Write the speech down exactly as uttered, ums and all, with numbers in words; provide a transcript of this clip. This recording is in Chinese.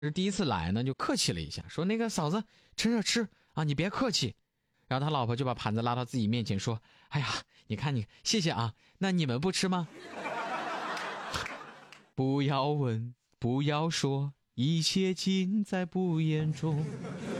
是第一次来呢，就客气了一下，说那个嫂子趁热吃啊，你别客气。然后他老婆就把盘子拉到自己面前说，哎呀，你看你，谢谢啊，那你们不吃吗？不要问，不要说，一切尽在不言中。